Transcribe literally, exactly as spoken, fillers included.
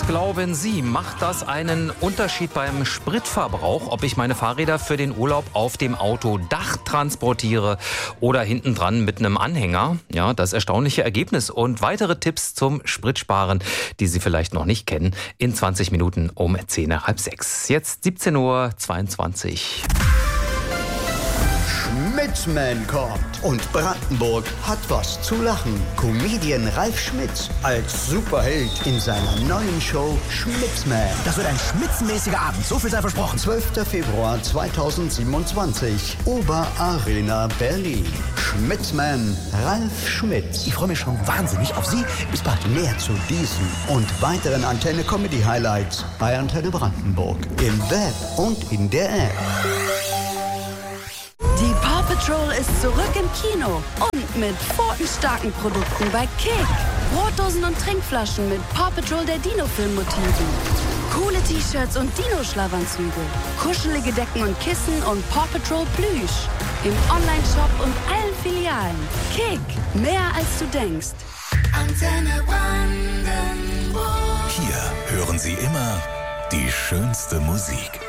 glauben Sie, macht das einen Unterschied beim Spritverbrauch, ob ich meine Fahrräder für den Urlaub auf dem Autodach transportiere oder hinten dran mit einem Anhänger? Ja, das erstaunliche Ergebnis und weitere Tipps zum Spritsparen, die Sie vielleicht noch nicht kennen, in zwanzig Minuten um zehn nach halb sechs. Jetzt siebzehn Uhr zweiundzwanzig. Schmitzman kommt und Brandenburg hat was zu lachen. Comedian Ralf Schmitz als Superheld in seiner neuen Show Schmitzman. Das wird ein schmitzenmäßiger Abend, so viel sei versprochen. zwölfter Februar zweitausendsiebenundzwanzig, Oberarena Berlin. Schmitzman Ralf Schmitz. Ich freue mich schon wahnsinnig auf Sie. Bis bald. Mehr zu diesen und weiteren Antenne Comedy Highlights bei Antenne Brandenburg im Web und in der App. Die Paw Patrol ist zurück im Kino und mit pfotenstarken Produkten bei Kick. Brotdosen und Trinkflaschen mit Paw Patrol der Dino-Film-Motiven. Coole T-Shirts und Dino-Schlafanzüge. Kuschelige Decken und Kissen und Paw Patrol Plüsch. Im Online-Shop und allen Filialen. Kick, mehr als du denkst. Antenne Brandenburg. Hier hören Sie immer die schönste Musik.